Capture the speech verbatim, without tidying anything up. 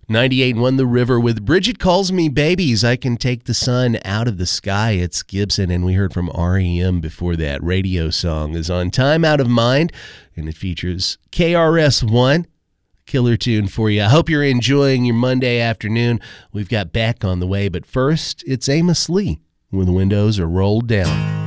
ninety-eight point one The River with Bridget Calls Me Babies. I Can Take the Sun Out of the Sky. It's Gibson, and we heard from R E M before that. Radio song is on Time Out of Mind, and it features K R S One. Killer tune for you. I hope you're enjoying your Monday afternoon. We've got Beck on the way, but first, it's Amos Lee when the windows are rolled down.